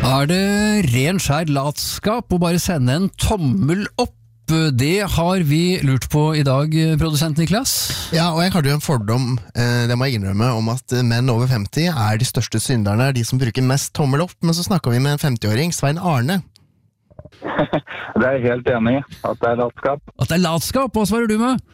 Er det ren skjær latskap å bare sende en tommel opp? Det har vi lurt på i dag, produsent Niklas. Ja, og jeg hadde jo en fordom, det må jeg innrømme, om at menn over 50 er de største synderne, de som bruker mest tommel opp, men så snakket vi med en 50-åring, Svein Arne. Det er jeg helt enig i, at det er latskap. At det er latskap, hva svarer du med?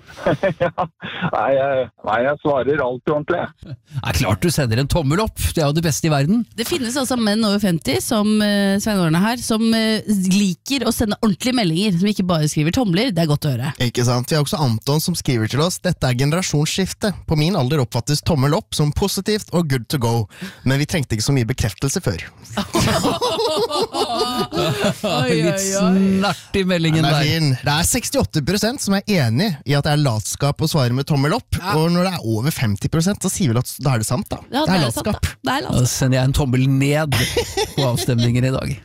Jeg svarer alltid ordentlig. Det er klart du sender en tommel opp, det er jo det beste i verden. Det finnes altså menn over 50, som Svein Arne her, som liker å sende ordentlige meldinger, som ikke bare skriver tomler. Det er godt å høre. Ikke sant? Vi har også Anton som skriver til oss, dette er generasjonsskifte. På min alder oppfattes tommel opp som positivt og good to go, men vi trengte ikke så mye bekreftelse før. Litt snart i meldingen der. Det er 68% som er enig i at det er latskap å svare med tommel opp, og når det er over 50%, så sier vi at da er det sant da. Ja, det er latskap. Det er Da latskap. sender jeg en tommel ned på avstemningen i dag.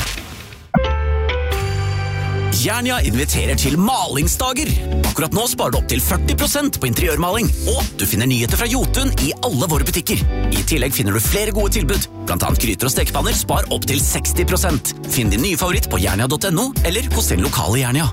Jernia inviterer til malingsdager. Akkurat nå sparer du opp til 40% på interiørmaling, og du finner nyheter fra Jotun i alle våre butikker. I tillegg finner du flere gode tilbud, blant annet gryter og stekepanner spar opp til 60%. Finn din nye favoritt på jernia.no, eller hos din lokale Jernia.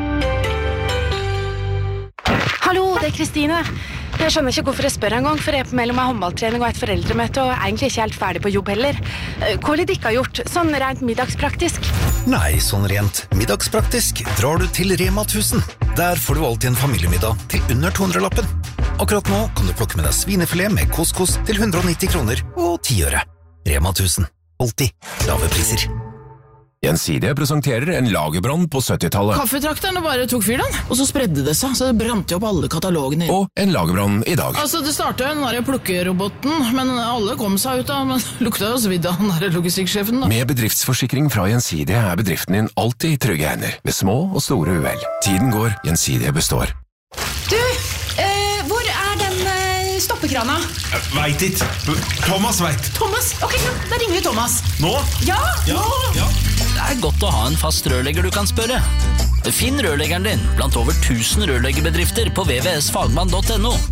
Hallo, det er Kristine. Jeg skjønner ikke hvorfor jeg spør en gang, for jeg er på mellom en håndballtrening og et foreldremøte, og er egentlig ikke helt ferdig på jobb heller. Hva har dere gjort, sånn rent middagspraktisk? Nei, sånn rent middagspraktisk drar du til Rema 1000. Der får du alltid en familiemiddag til under 200-lappen. Akkurat nå kan du plukke med deg svinefilet med couscous til 190 kroner og 10 øre. Rema 1000. Alltid lave priser. Gjensidige presenterer en lagerbrann på 70-tallet. Kaffetrakterne bare tok fyr den, og så spredde det seg, så det brant jo opp alle katalogene. Og en lagerbrann i dag. Altså, det startet jo den der plukkeroboten, men alle kom seg ut av, men lukta jo svidd av den der logistikksjefen da. Med bedriftsforsikring fra Gjensidige er bedriften din alltid i trygge hender, ved små og store uhell. Tiden går, Gjensidige består. Du, hvor er den stoppekrana? Vet ikke. Thomas vet. Thomas? Ok, ja, da ringer vi Thomas. Nå? Ja! Det er godt å ha en fast rørlegger du kan spørre. Finn rørleggeren din blant over 1000 rørleggerbedrifter på vvsfagmann.no.